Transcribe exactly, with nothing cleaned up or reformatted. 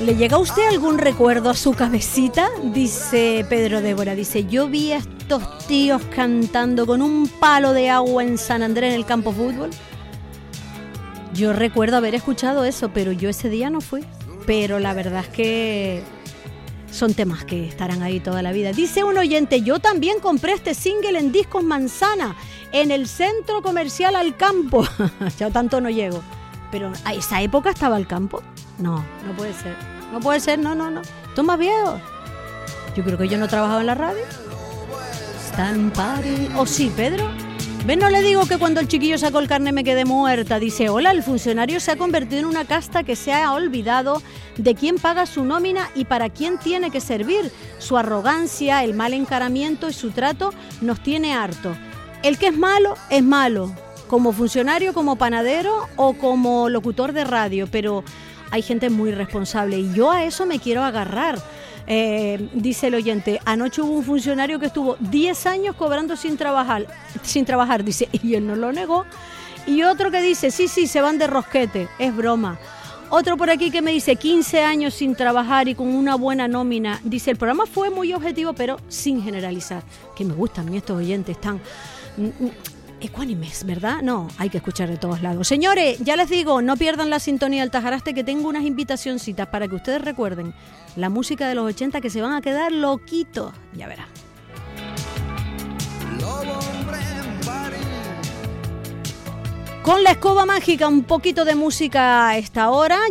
¿Le llega a usted algún recuerdo a su cabecita? Dice Pedro Débora, dice, yo vi a estos tíos cantando con un palo de agua en San Andrés en el campo fútbol. Yo recuerdo haber escuchado eso, pero yo ese día no fui. Pero la verdad es que son temas que estarán ahí toda la vida. Dice un oyente, yo también compré este single en Discos Manzana, en el centro comercial Alcampo. Ya tanto no llego. Pero ¿a esa época estaba Alcampo? No, no puede ser. No puede ser, no, no, no. ¿Tú más viejo? Yo creo que yo no trabajaba en la radio. Stan Party. ¿O sí, Pedro? ¿Ven? No le digo que cuando el chiquillo sacó el carnet me quedé muerta. Dice, hola, el funcionario se ha convertido en una casta que se ha olvidado de quién paga su nómina y para quién tiene que servir. Su arrogancia, el mal encaramiento y su trato nos tiene harto. El que es malo, es malo. Como funcionario, como panadero o como locutor de radio. Pero hay gente muy responsable y yo a eso me quiero agarrar. Eh, dice el oyente, anoche hubo un funcionario que estuvo diez años cobrando sin trabajar, sin trabajar, dice, y él no lo negó. Y otro que dice, sí, sí, se van de rosquete, es broma. Otro por aquí que me dice, quince años sin trabajar y con una buena nómina. Dice, el programa fue muy objetivo, pero sin generalizar. Que me gustan a mí estos oyentes tan ecuánimes, ¿verdad? No, hay que escuchar de todos lados. Señores, ya les digo, no pierdan la sintonía del Tajaraste, que tengo unas invitacioncitas para que ustedes recuerden la música de los ochenta, que se van a quedar loquitos. Ya verán. Con la escoba mágica, un poquito de música a esta hora.